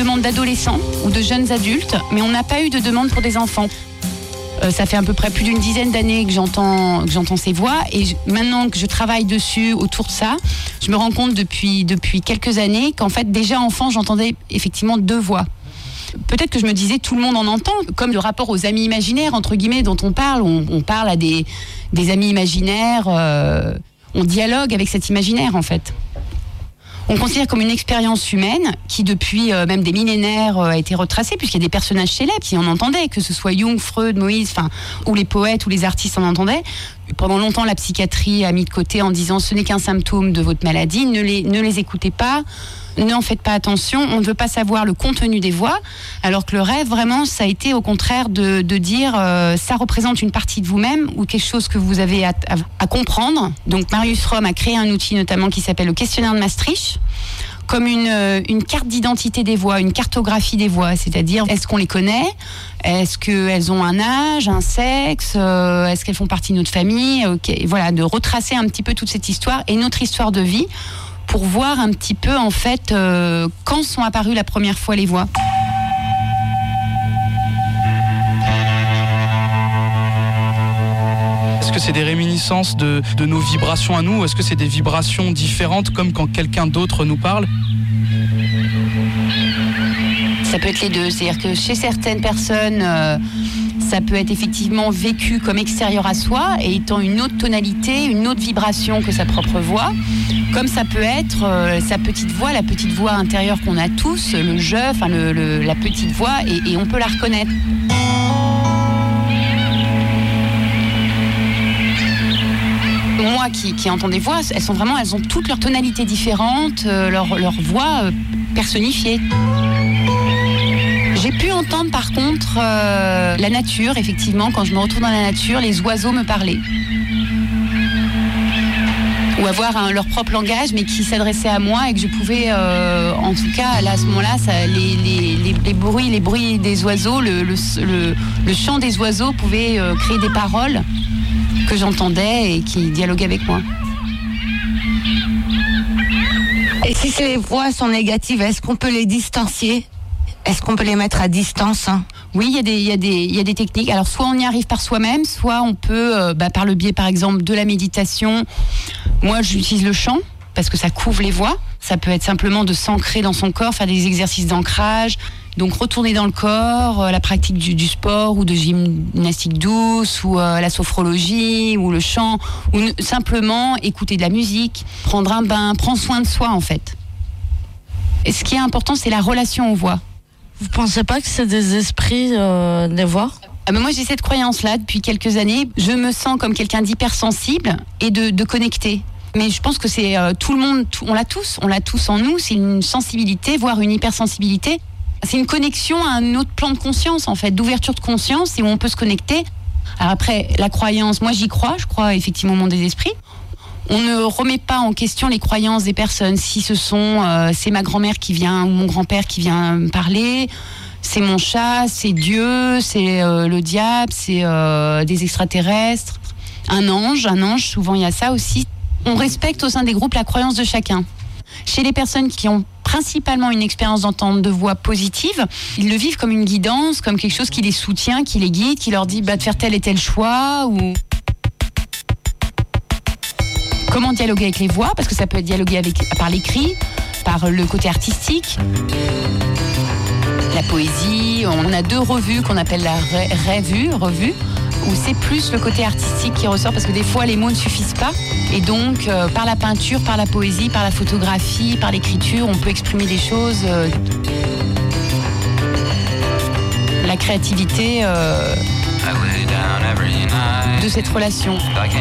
demandes d'adolescents ou de jeunes adultes, mais on n'a pas eu de demande pour des enfants. Ça fait à peu près plus d'une dizaine d'années que j'entends ces voix, et maintenant que je travaille dessus, autour de ça, je me rends compte depuis quelques années qu'en fait, déjà enfant, j'entendais effectivement 2 voix. Peut-être que je me disais, tout le monde en entend, comme le rapport aux amis imaginaires, entre guillemets, dont on parle. On parle à des amis imaginaires, on dialogue avec cet imaginaire, en fait. On considère comme une expérience humaine qui, depuis même des millénaires, a été retracée, puisqu'il y a des personnages célèbres qui en entendaient, que ce soit Jung, Freud, Moïse, ou les poètes ou les artistes en entendaient. Pendant longtemps, la psychiatrie a mis de côté en disant ce n'est qu'un symptôme de votre maladie, ne les écoutez pas. N'en faites pas attention, on ne veut pas savoir le contenu des voix, alors que le rêve, vraiment, ça a été au contraire de dire ça représente une partie de vous-même ou quelque chose que vous avez à comprendre. Donc Marius Romme a créé un outil notamment qui s'appelle le questionnaire de Maastricht, comme une carte d'identité des voix, une cartographie des voix, c'est-à-dire est-ce qu'on les connaît, est-ce qu'elles ont un âge, un sexe, est-ce qu'elles font partie de notre famille, voilà, de retracer un petit peu toute cette histoire et notre histoire de vie, pour voir un petit peu, en fait, quand sont apparues la première fois les voix. Est-ce que c'est des réminiscences de nos vibrations à nous? Est-ce que c'est des vibrations différentes, comme quand quelqu'un d'autre nous parle? Ça peut être les deux. C'est-à-dire que chez certaines personnes, ça peut être effectivement vécu comme extérieur à soi et étant une autre tonalité, une autre vibration que sa propre voix. Comme ça peut être sa petite voix, la petite voix intérieure qu'on a tous, le jeu, la petite voix, et on peut la reconnaître. Moi qui entends des voix, elles ont toutes leurs tonalités différentes, leur voix personnifiée. J'ai pu entendre par contre la nature, effectivement, quand je me retrouve dans la nature, les oiseaux me parler. Ou avoir leur propre langage, mais qui s'adressait à moi et que je pouvais, en tout cas, là, à ce moment-là, les bruits des oiseaux, le chant des oiseaux pouvait créer des paroles que j'entendais et qui dialoguaient avec moi. Et si les voix sont négatives, est-ce qu'on peut les distancier ? Est-ce qu'on peut les mettre à distance ? Oui, il y a des techniques. Alors, soit on y arrive par soi-même, soit on peut, par le biais, par exemple, de la méditation. Moi, j'utilise le chant, parce que ça couvre les voix. Ça peut être simplement de s'ancrer dans son corps, faire des exercices d'ancrage. Donc, retourner dans le corps, la pratique du sport ou de gymnastique douce, ou la sophrologie, ou le chant, ou simplement écouter de la musique, prendre un bain, prendre soin de soi, en fait. Et ce qui est important, c'est la relation aux voix. Vous pensez pas que c'est des esprits, des voix ? Moi, j'ai cette croyance-là depuis quelques années. Je me sens comme quelqu'un d'hypersensible et de connecté. Mais je pense que c'est tout le monde, on l'a tous en nous. C'est une sensibilité, voire une hypersensibilité. C'est une connexion à un autre plan de conscience, en fait, d'ouverture de conscience et où on peut se connecter. Alors après, la croyance, moi je crois effectivement au monde des esprits. On ne remet pas en question les croyances des personnes. Si c'est ma grand-mère qui vient ou mon grand-père qui vient me parler, c'est mon chat, c'est Dieu, c'est le diable, c'est des extraterrestres, un ange, souvent il y a ça aussi. On respecte au sein des groupes la croyance de chacun. Chez les personnes qui ont principalement une expérience d'entente de voix positive, ils le vivent comme une guidance, comme quelque chose qui les soutient, qui les guide, qui leur dit de faire tel et tel choix, ou comment dialoguer avec les voix, parce que ça peut être dialogué par l'écrit, par le côté artistique, la poésie. On a 2 revues qu'on appelle la revue, où c'est plus le côté artistique qui ressort, parce que des fois les mots ne suffisent pas, et donc par la peinture, par la poésie, par la photographie, par l'écriture, on peut exprimer des choses. La créativité de cette relation.